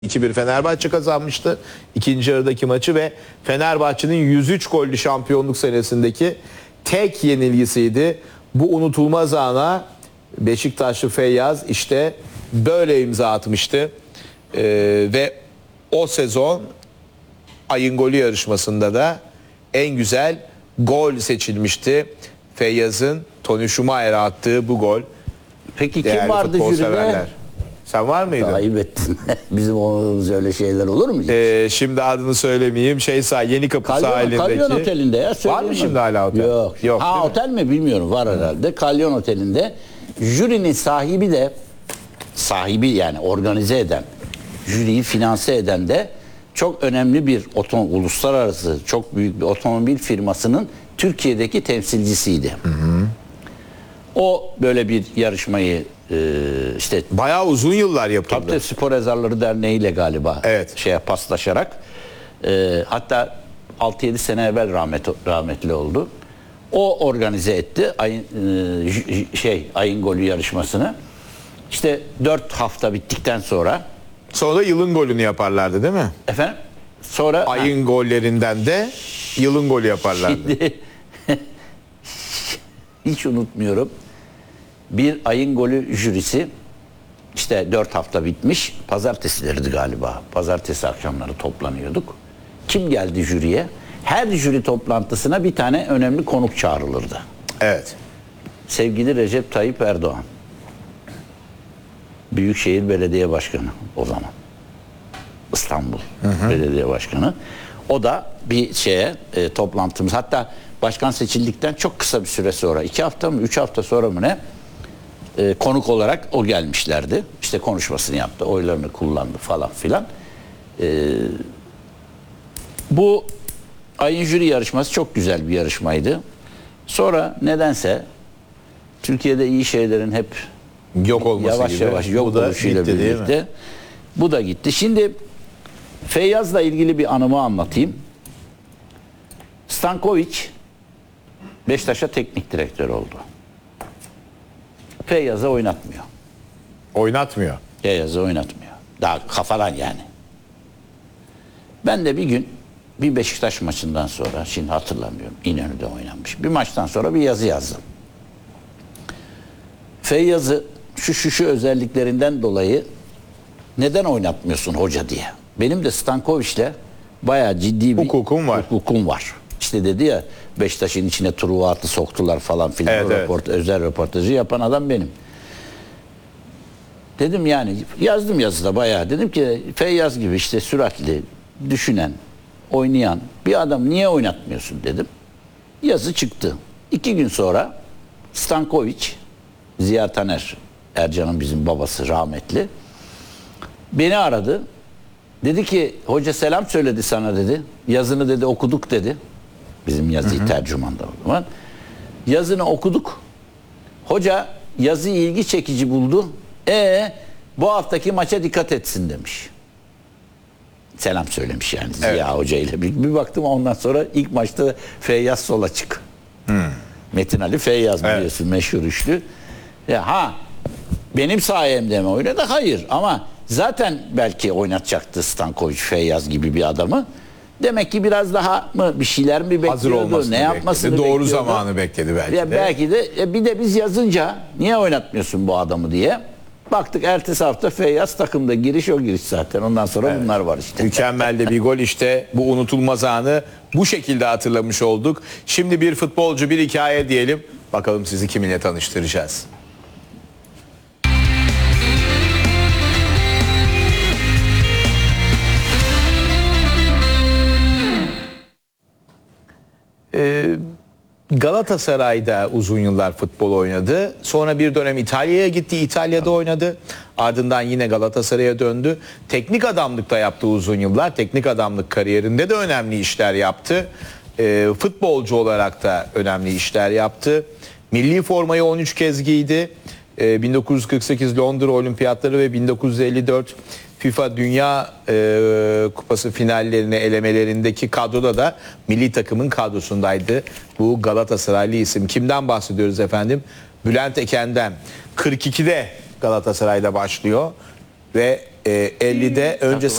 2-1 Fenerbahçe kazanmıştı ikinci yarıdaki maçı ve Fenerbahçe'nin 103 gollü şampiyonluk senesindeki tek yenilgisiydi. Bu unutulmaz ana Beşiktaşlı Feyyaz işte böyle imza atmıştı. Ve o sezon ayın golü yarışmasında da en güzel gol seçilmişti. Feyyaz'ın Tony Schumacher'e attığı bu gol. Peki kim vardı jüride? Sen var mıydın? Ayıp ettin. Bizim olmadığımız öyle şeyler olur mu? Şimdi adını söylemeyeyim. Yenikapı sahilindeki. Kalyon Oteli'nde ya. Var mı şimdi hala otel? Yok. Ha otel mi bilmiyorum. Var herhalde. Kalyon Oteli'nde. Jürinin sahibi yani organize eden, jüriyi finanse eden de çok önemli bir uluslararası çok büyük bir otomobil firmasının Türkiye'deki temsilcisiydi. Hı. O böyle bir yarışmayı işte bayağı uzun yıllar yapıldı. Tabii Spor Yazarları Derneği ile galiba paslaşarak hatta 6-7 sene evvel rahmetli oldu. O organize etti ayın golü yarışmasını. İşte 4 hafta bittikten sonra yılın golünü yaparlardı değil mi? Efendim? Sonra ayın gollerinden de yılın golü yaparlardı. Şimdi, hiç unutmuyorum. Bir ayın golü jürisi işte 4 hafta bitmiş. Pazartesilerdi galiba. Pazartesi akşamları toplanıyorduk. Kim geldi jüriye? Her jüri toplantısına bir tane önemli konuk çağrılırdı. Evet. Sevgili Recep Tayyip Erdoğan. Büyükşehir Belediye Başkanı o zaman. İstanbul Belediye Başkanı. O da bir toplantımız. Hatta başkan seçildikten çok kısa bir süre sonra 2 hafta mı 3 hafta sonra mı ne konuk olarak o gelmişlerdi. İşte konuşmasını yaptı. Oylarını kullandı falan filan. Bu ayın jüri yarışması çok güzel bir yarışmaydı. Sonra nedense Türkiye'de iyi şeylerin hep yok olması yavaş yok oluşuyla birlikte bu da gitti. Şimdi Feyyaz'la ilgili bir anımı anlatayım. Stankovic Beşiktaş'a teknik direktör oldu. Feyyaz'ı oynatmıyor. Feyyaz'ı oynatmıyor. Daha kafadan yani. Ben de bir gün bir Beşiktaş maçından sonra, şimdi hatırlamıyorum, İnönü'de oynanmış bir maçtan sonra bir yazı yazdım. Feyyaz'ı şu özelliklerinden dolayı neden oynatmıyorsun hoca diye. Benim de Stankovic'le bayağı ciddi bir hukukum var. İşte dedi ya Beşiktaş'ın içine Truva atı soktular falan filan. Evet. Özel röportajı yapan adam benim. Dedim yani yazdım yazıda bayağı. Dedim ki Feyyaz gibi işte süratli, düşünen, oynayan bir adam niye oynatmıyorsun dedim. Yazı çıktı. 2 gün sonra Stankovic, Ziya Taner, Ercan'ın bizim babası rahmetli, beni aradı. Dedi ki hoca selam söyledi sana dedi. Yazını dedi okuduk dedi. Bizim yazıyı tercümanda o zaman. Yazını okuduk. Hoca yazıyı ilgi çekici buldu. Bu haftaki maça dikkat etsin demiş. Selam söylemiş yani Ziya Hoca ile. Bir baktım ondan sonra ilk maçta Feyyaz sol açık. Metin Ali Feyyaz biliyorsun meşhur üçlü. Benim sayemde mi oynadı? Hayır ama zaten belki oynatacaktı Stankovic Feyyaz gibi bir adamı. Demek ki biraz daha mı bir şeyler mi bekliyordu? Hazır olmasını ne yapmasını bekliyordu? Doğru zamanı bekledi belki de. Belki de bir de biz yazınca niye oynatmıyorsun bu adamı diye. Baktık ertesi hafta Feyyaz takımda giriş zaten. Ondan sonra bunlar var işte. Mükemmel de bir gol işte. Bu unutulmaz anı bu şekilde hatırlamış olduk. Şimdi bir futbolcu bir hikaye diyelim. Bakalım sizi kiminle tanıştıracağız. Galatasaray'da uzun yıllar futbol oynadı. Sonra bir dönem İtalya'ya gitti. İtalya'da oynadı. Ardından yine Galatasaray'a döndü. Teknik adamlık da yaptı uzun yıllar. Teknik adamlık kariyerinde de önemli işler yaptı. Futbolcu olarak da önemli işler yaptı. Milli formayı 13 kez giydi. 1948 Londra Olimpiyatları ve 1954 FIFA Dünya Kupası finallerine elemelerindeki kadroda da milli takımın kadrosundaydı. Bu Galatasaraylı isim. Kimden bahsediyoruz efendim? Bülent Eken'den. 42'de Galatasaray'da başlıyor ve 50'de önce